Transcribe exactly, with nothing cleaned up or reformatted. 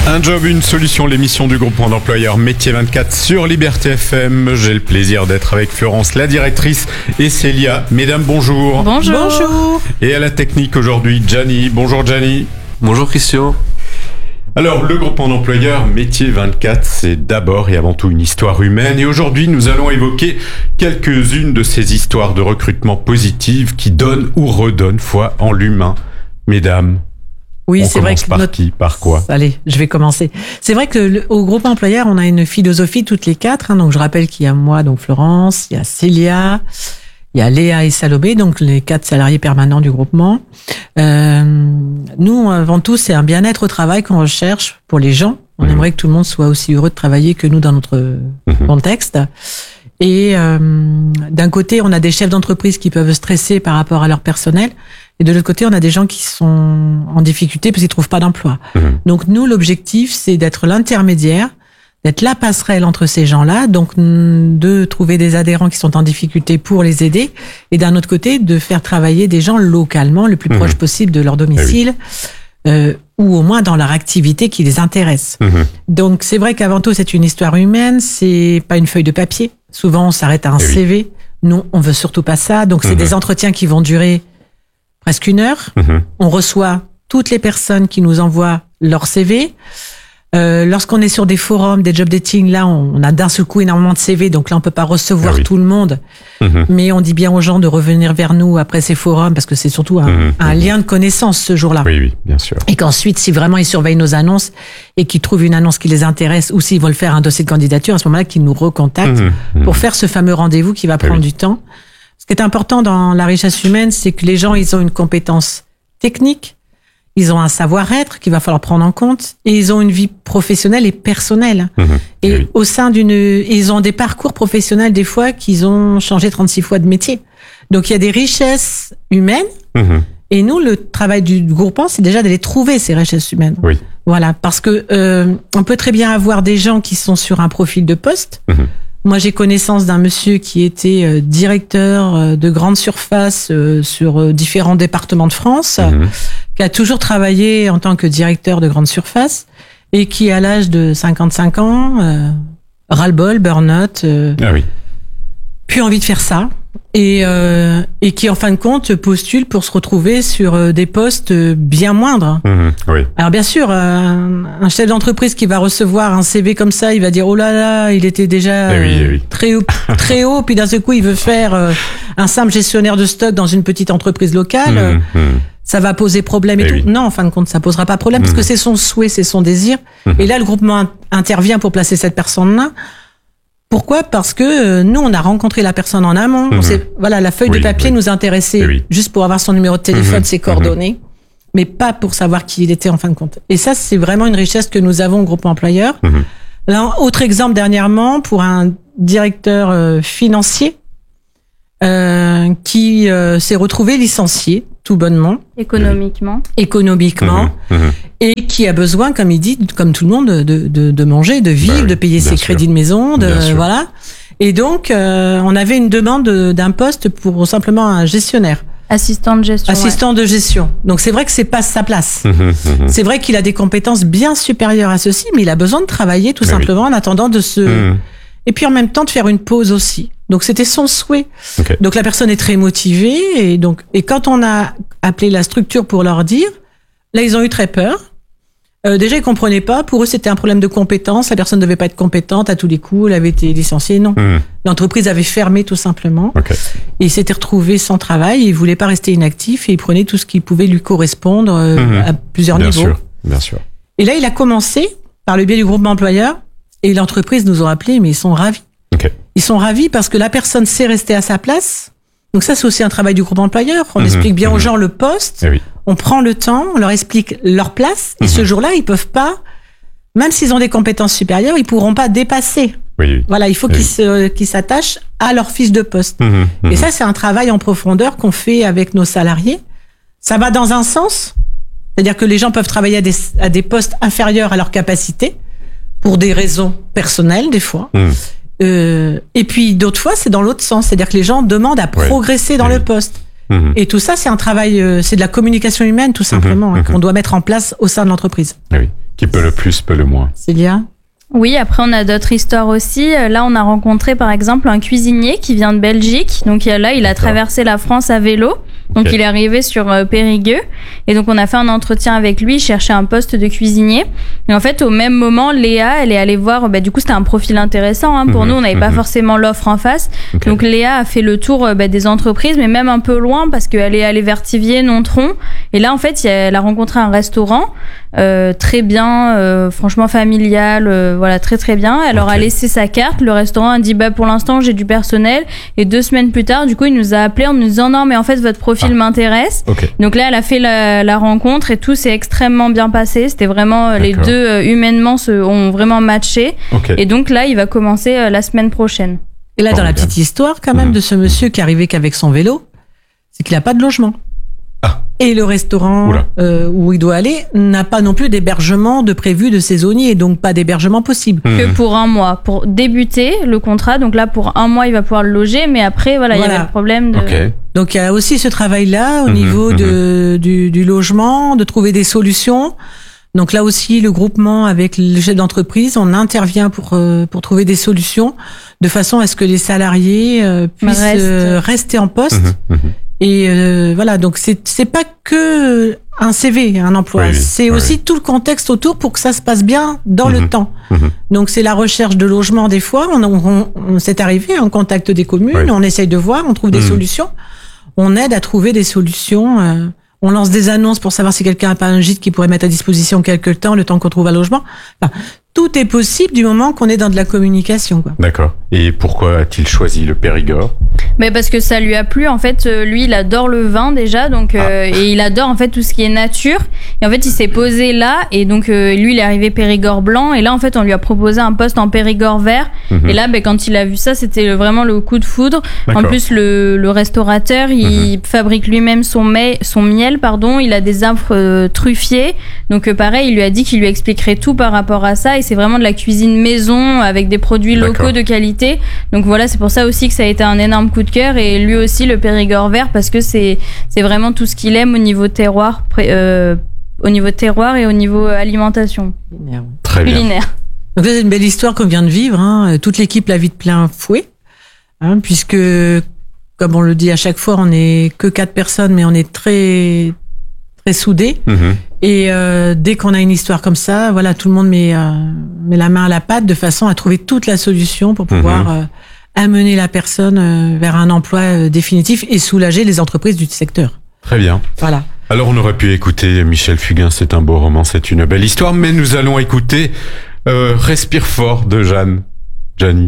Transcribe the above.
Un job, une solution, l'émission du groupement d'employeurs Métier vingt-quatre sur Liberté F M. J'ai le plaisir d'être avec Florence, la directrice, et Célia. Mesdames, bonjour. Bonjour. Bonjour. Et à la technique aujourd'hui, Gianni. Bonjour Gianni. Bonjour Christian. Alors, le groupement d'employeurs Métier vingt-quatre, c'est d'abord et avant tout une histoire humaine. Et aujourd'hui, nous allons évoquer quelques-unes de ces histoires de recrutement positives qui donnent ou redonnent foi en l'humain. Mesdames, oui, on c'est vrai commence que par notre... qui, par quoi? Allez, je vais commencer. C'est vrai que le, au groupe employeur, on a une philosophie toutes les quatre. Hein, donc, je rappelle qu'il y a moi, donc Florence, il y a Célia, il y a Léa et Salomé, donc les quatre salariés permanents du groupement. Euh, nous, avant tout, c'est un bien-être au travail qu'on recherche pour les gens. On mmh. aimerait que tout le monde soit aussi heureux de travailler que nous dans notre mmh. contexte. Et euh, d'un côté, on a des chefs d'entreprise qui peuvent stresser par rapport à leur personnel. Et de l'autre côté, on a des gens qui sont en difficulté parce qu'ils trouvent pas d'emploi. Mmh. Donc nous, l'objectif, c'est d'être l'intermédiaire, d'être la passerelle entre ces gens-là, donc de trouver des adhérents qui sont en difficulté pour les aider, et d'un autre côté, de faire travailler des gens localement, le plus mmh. proche possible de leur domicile, eh oui. euh, ou au moins dans leur activité qui les intéresse. Mmh. Donc c'est vrai qu'avant tout, c'est une histoire humaine, c'est pas une feuille de papier. Souvent, on s'arrête à un eh C V. Oui. Non, on veut surtout pas ça. Donc c'est mmh. des entretiens qui vont durer presque une heure. Mmh. On reçoit toutes les personnes qui nous envoient leur C V. Euh, lorsqu'on est sur des forums, des job dating, là, on, on a d'un seul coup énormément de C V, donc là, on peut pas recevoir ah oui. tout le monde. Mmh. Mais on dit bien aux gens de revenir vers nous après ces forums, parce que c'est surtout un, mmh. un lien de connaissance ce jour-là. Oui, oui, bien sûr. Et qu'ensuite, si vraiment ils surveillent nos annonces et qu'ils trouvent une annonce qui les intéresse, ou s'ils veulent faire un dossier de candidature, à ce moment-là, qu'ils nous recontactent mmh. pour faire ce fameux rendez-vous qui va prendre oui. du temps. Ce qui est important dans la richesse humaine, c'est que les gens, ils ont une compétence technique, ils ont un savoir-être qu'il va falloir prendre en compte, et ils ont une vie professionnelle et personnelle. Mmh, et oui. au sein d'une, ils ont des parcours professionnels des fois qu'ils ont changé trente-six fois de métier. Donc il y a des richesses humaines. Mmh. Et nous, le travail du groupement, c'est déjà d'aller trouver ces richesses humaines. Oui. Voilà, parce que euh, on peut très bien avoir des gens qui sont sur un profil de poste. Mmh. Moi, j'ai connaissance d'un monsieur qui était euh, directeur euh, de grande surface euh, sur euh, différents départements de France, mmh. qui a toujours travaillé en tant que directeur de grande surface et qui, à l'âge de cinquante-cinq ans, euh, ras-le-bol, burn-out, euh, ah oui. plus envie de faire ça. Et, euh, et qui, en fin de compte, postule pour se retrouver sur des postes bien moindres. Mmh, oui. Alors, bien sûr, un, un chef d'entreprise qui va recevoir un C V comme ça, il va dire, oh là là, il était déjà eh oui, eh oui. très haut, très haut, puis d'un seul coup, il veut faire euh, un simple gestionnaire de stock dans une petite entreprise locale. Mmh, mmh. Ça va poser problème et eh tout. Oui. Non, en fin de compte, ça posera pas problème, mmh. parce que c'est son souhait, c'est son désir. Mmh. Et là, le groupement intervient pour placer cette personne-là. Pourquoi ? Parce que euh, nous, on a rencontré la personne en amont. Mmh. On sait, voilà, la feuille oui, de papier oui. nous intéressait oui. juste pour avoir son numéro de téléphone, mmh. ses coordonnées, mmh. mais pas pour savoir qui il était en fin de compte. Et ça, c'est vraiment une richesse que nous avons au groupe employeur. Mmh. Là, autre exemple dernièrement, pour un directeur euh, financier euh, qui euh, s'est retrouvé licencié, tout bonnement. Économiquement. Économiquement. Mmh. Mmh. Et qui a besoin, comme il dit, comme tout le monde, de, de, de manger, de vivre, bah oui, de payer ses sûr. crédits de maison, de, voilà. Et donc, euh, on avait une demande d'un poste pour simplement un gestionnaire. Assistant de gestion. Assistant ouais. de gestion. Donc, c'est vrai que c'est pas sa place. Mmh, mmh. C'est vrai qu'il a des compétences bien supérieures à ceci, mais il a besoin de travailler tout bah simplement oui. en attendant de se... Mmh. Et puis, en même temps, de faire une pause aussi. Donc, c'était son souhait. Okay. Donc, la personne est très motivée. Et donc, et quand on a appelé la structure pour leur dire, là, ils ont eu très peur. Euh, déjà, ils comprenaient pas. Pour eux, c'était un problème de compétence. La personne ne devait pas être compétente à tous les coups. Elle avait été licenciée. Non. Mmh. L'entreprise avait fermé, tout simplement. Okay. Et il s'était retrouvé sans travail. Il voulait pas rester inactif et il prenait tout ce qui pouvait lui correspondre euh, mmh. à plusieurs bien niveaux. Sûr. Bien sûr. Et là, il a commencé par le biais du groupement employeur. Et l'entreprise nous a appelés, mais ils sont ravis. Okay. Ils sont ravis parce que la personne sait rester à sa place. Donc ça, c'est aussi un travail du groupe employeur. On mmh, explique bien mmh. aux gens le poste. Eh oui. On prend le temps, on leur explique leur place. Et mmh. ce jour-là, ils peuvent pas, même s'ils ont des compétences supérieures, ils pourront pas dépasser. Oui, oui. Voilà, il faut eh qu'ils oui. se, qu'ils s'attachent à leur fiche de poste. Mmh, mmh. Et ça, c'est un travail en profondeur qu'on fait avec nos salariés. Ça va dans un sens. C'est-à-dire que les gens peuvent travailler à des, à des postes inférieurs à leur capacité pour des raisons personnelles, des fois. Mmh. Euh, et puis d'autres fois, c'est dans l'autre sens, c'est-à-dire que les gens demandent à progresser ouais. dans oui. le poste. Mmh. Et tout ça, c'est un travail, euh, c'est de la communication humaine, tout simplement, mmh. hein, mmh. qu'on doit mettre en place au sein de l'entreprise. Oui. Qui peut le plus, peut le moins. Célia? Oui, après on a d'autres histoires aussi. Là, on a rencontré par exemple un cuisinier qui vient de Belgique. Donc là, il a D'accord. traversé la France à vélo. Donc Ok. il est arrivé sur euh, Périgueux. Et donc on a fait un entretien avec lui, il cherchait un poste de cuisinier. Et en fait, au même moment, Léa, elle est allée voir, bah, du coup c'était un profil intéressant hein, pour Mhm, nous, on n'avait pas mhm. forcément l'offre en face. Ok. Donc Léa a fait le tour euh, bah, des entreprises, mais même un peu loin parce qu'elle est allée vers Thiviers, Nontron. Et là, en fait, elle a rencontré un restaurant euh, très bien, euh, franchement familial, euh, voilà, très très bien. Elle leur Ok. a laissé sa carte. Le restaurant a dit, bah pour l'instant, j'ai du personnel. Et deux semaines plus tard, du coup, il nous a appelé en nous disant, non, mais en fait, votre profil Ah. m'intéresse. Ok. Donc là, elle a fait la, la rencontre et tout s'est extrêmement bien passé. C'était vraiment, euh, les D'accord. deux euh, humainement se, ont vraiment matché. Ok. Et donc là, il va commencer euh, la semaine prochaine. Et là, dans la Formidable. petite histoire, quand même, Mhm. de ce monsieur qui est arrivé qu'avec son vélo, c'est qu'il n'a pas de logement. Ah. Et le restaurant Oula. euh, où il doit aller n'a pas non plus d'hébergement de prévu de saisonnier, et donc pas d'hébergement possible. Que Mhm. pour un mois. Pour débuter le contrat, donc là, pour un mois, il va pouvoir le loger. Mais après, voilà, il y Voilà. avait le problème de... Ok. Donc il y a aussi ce travail-là au Mhm, niveau mhm. de, du, du logement, de trouver des solutions. Donc là aussi, le groupement avec le chef d'entreprise, on intervient pour euh, pour trouver des solutions de façon à ce que les salariés euh, puissent Restent. euh, rester en poste. Mhm, mhm. Et euh, voilà, donc c'est c'est pas que un C V, un emploi, Oui, oui, c'est oui, aussi oui. tout le contexte autour pour que ça se passe bien dans le Mhm. temps. Mhm. Donc c'est la recherche de logement des fois, on, on, on s'est arrivé, on contacte des communes, Oui. on essaye de voir, on trouve des Mhm. solutions, on aide à trouver des solutions, euh, on lance des annonces pour savoir si quelqu'un n'a pas un gîte qui pourrait mettre à disposition quelque temps, le temps qu'on trouve un logement. Enfin, tout est possible du moment qu'on est dans de la communication, quoi. D'accord. Et pourquoi a-t-il choisi le Périgord? Mais parce que ça lui a plu. En fait, euh, lui, il adore le vin déjà, donc euh, et il adore en fait tout ce qui est nature. Et en fait, il s'est posé là, et donc euh, lui, il est arrivé Périgord blanc, et là, en fait, on lui a proposé un poste en Périgord vert. Mhm. Et là, ben, quand il a vu ça, c'était vraiment le coup de foudre. En D'accord. plus, le, le restaurateur, il fabrique lui-même son, mai- son miel, pardon. Il a des arbres euh, truffiers. Donc, euh, pareil, il lui a dit qu'il lui expliquerait tout par rapport à ça. Et c'est vraiment de la cuisine maison avec des produits locaux D'accord. de qualité. Donc voilà, c'est pour ça aussi que ça a été un énorme coup de cœur. Et lui aussi, le Périgord vert, parce que c'est c'est vraiment tout ce qu'il aime au niveau terroir, pré- euh, au niveau terroir et au niveau alimentation Très bien. culinaire. Donc ça, c'est une belle histoire qu'on vient de vivre. Hein. Toute l'équipe la vit de plein fouet, hein, puisque, comme on le dit à chaque fois, on n'est que quatre personnes, mais on est très très soudés. Mhm. Et euh, dès qu'on a une histoire comme ça, voilà, tout le monde met euh, met la main à la pâte de façon à trouver toute la solution pour pouvoir Mhm. euh, amener la personne euh, vers un emploi euh, définitif et soulager les entreprises du secteur. Très bien. Voilà. Alors on aurait pu écouter Michel Fugain, c'est un beau roman, c'est une belle histoire, mais nous allons écouter euh, Respire fort de Jeanne. Gianni.